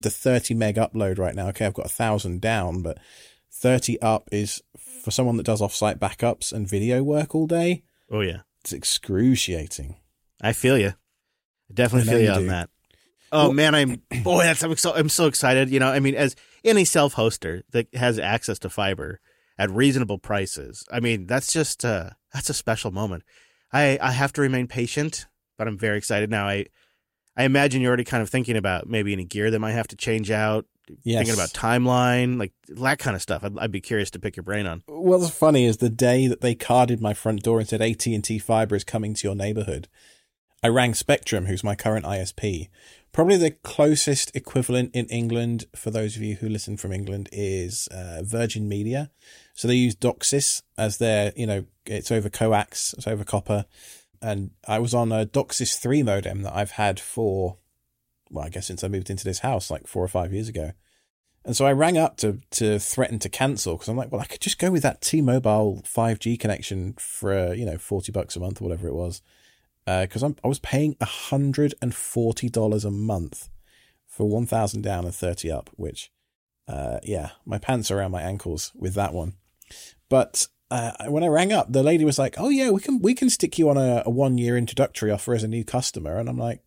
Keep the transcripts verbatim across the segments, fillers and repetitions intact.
the thirty meg upload right now. Okay, I've got a thousand down, but thirty up is for someone that does offsite backups and video work all day. Oh yeah, it's excruciating. I feel you. I definitely I feel you, you on that. Oh well, man, I'm boy, that's I'm so I'm so excited. You know, I mean, as any self-hoster that has access to fiber at reasonable prices, I mean, that's just uh, that's a special moment. I I have to remain patient, but I'm very excited now. I I imagine you're already kind of thinking about maybe any gear that might have to change out. Yes. Thinking about timeline, like that kind of stuff. I'd, I'd be curious to pick your brain on. What's funny is the day that they carded my front door and said A T and T Fiber is coming to your neighborhood, I rang Spectrum, who's my current I S P. Probably the closest equivalent in England, for those of you who listen from England, is uh, Virgin Media. So they use DOCSIS as their, you know, it's over coax, it's over copper. And I was on a DOCSIS three modem that I've had for, well, I guess since I moved into this house like four or five years ago. And so I rang up to to threaten to cancel because I'm like, well, I could just go with that T-Mobile five G connection for, uh, you know, forty bucks a month or whatever it was. Because uh, I'm I was paying one hundred forty dollars a month for one thousand down and thirty up, which, uh, yeah, my pants are around my ankles with that one. But uh, when I rang up, the lady was like, oh, yeah, we can we can stick you on a, a one-year introductory offer as a new customer. And I'm like,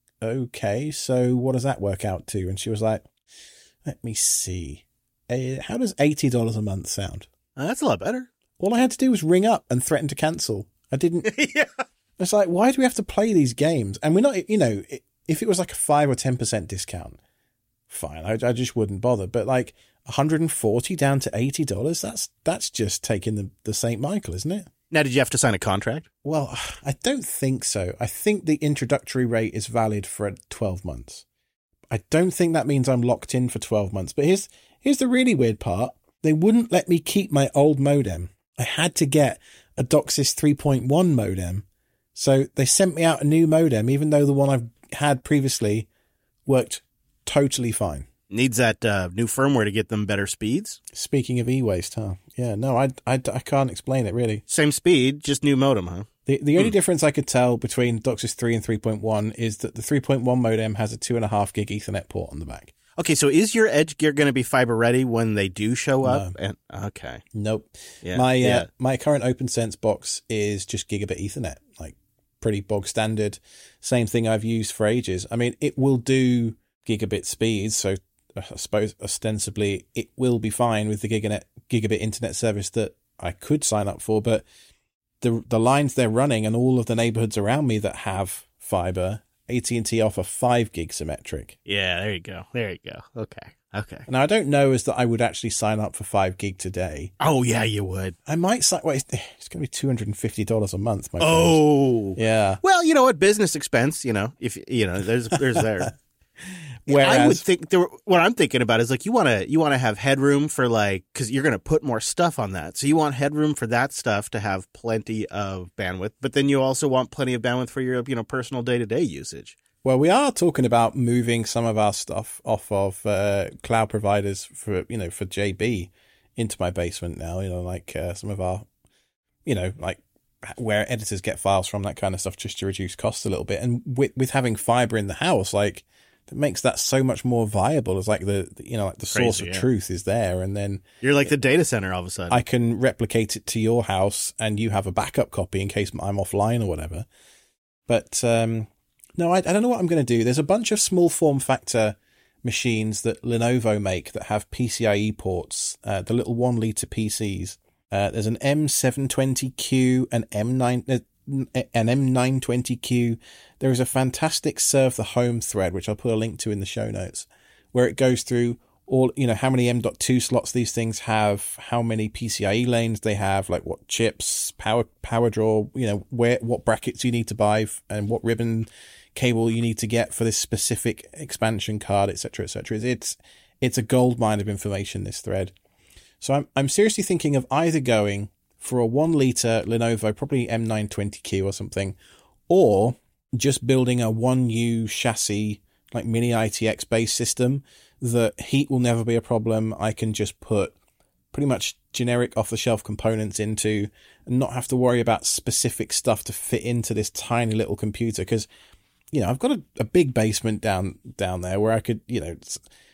okay, so what does that work out to? And she was like, let me see. Uh, how does eighty dollars a month sound? Uh, that's a lot better. All I had to do was ring up and threaten to cancel. I didn't... yeah. It's like, why do we have to play these games? And we're not, you know, if it was like a five or ten percent discount, fine. I, I just wouldn't bother. But like one hundred forty down to eighty dollars, that's that's just taking the, the Saint Michael, isn't it? Now, did you have to sign a contract? Well, I don't think so. I think the introductory rate is valid for twelve months. I don't think that means I'm locked in for twelve months. But here's here's the really weird part. They wouldn't let me keep my old modem. I had to get a DOCSIS three point one modem. So they sent me out a new modem, even though the one I've had previously worked totally fine. Needs that uh, new firmware to get them better speeds? Speaking of e-waste, huh? Yeah, no, I, I, I can't explain it, really. Same speed, just new modem, huh? The the only hmm. difference I could tell between DOCSIS three and three point one is that the three point one modem has a two point five gig Ethernet port on the back. Okay, so is your Edge gear going to be fiber ready when they do show up? No. And, okay. Nope. Yeah, my, yeah. Uh, my current OpenSense box is just gigabit Ethernet, like pretty bog standard. Same thing I've used for ages. I mean, it will do gigabit speeds, so I suppose ostensibly it will be fine with the gigabit gigabit internet service that I could sign up for, but the the lines they're running and all of the neighborhoods around me that have fiber, A T and T offer five gig symmetric. Yeah, there you go. There you go. Okay. Okay. Now, I don't know as that I would actually sign up for five gig today. Oh, yeah, you would. I might sign. Well, it's, it's going to be two hundred fifty dollars a month. My oh. friend. Yeah. Well, you know what? Business expense, you know, if, you know, there's, there's there. Whereas, I would think there, what I'm thinking about is like you want to you want to have headroom for like because you're going to put more stuff on that, so you want headroom for that stuff to have plenty of bandwidth, but then you also want plenty of bandwidth for your you know personal day to day usage. Well, we are talking about moving some of our stuff off of uh, cloud providers for you know for J B into my basement now. You know, like uh, some of our you know like where editors get files from, that kind of stuff, just to reduce costs a little bit. And with with having fiber in the house, like. That makes that so much more viable. It's like the, you know, like the source Crazy, of yeah. truth is there. And then you're like the data center all of a sudden. I can replicate it to your house and you have a backup copy in case I'm offline or whatever. But, um, no, I, I don't know what I'm going to do. There's a bunch of small form factor machines that Lenovo make that have PCIe ports, uh, the little one liter P Cs. Uh, there's an M seven twenty Q, an M nine, uh, an M nine twenty Q. There is a fantastic Serve the Home thread, which I'll put a link to in the show notes, where it goes through all, you know, how many M dot two slots these things have, how many PCIe lanes they have, like what chips, power, power draw, you know, where, what brackets you need to buy and what ribbon cable you need to get for this specific expansion card, et cetera, et cetera. It's, it's a goldmine of information, this thread. So I'm, I'm seriously thinking of either going for a one liter Lenovo, probably M nine twenty Q or something, or just building a one U chassis, like mini I T X based system that heat will never be a problem. I can just put pretty much generic off the shelf components into and not have to worry about specific stuff to fit into this tiny little computer. Cause you know, I've got a, a big basement down down there where I could, you know,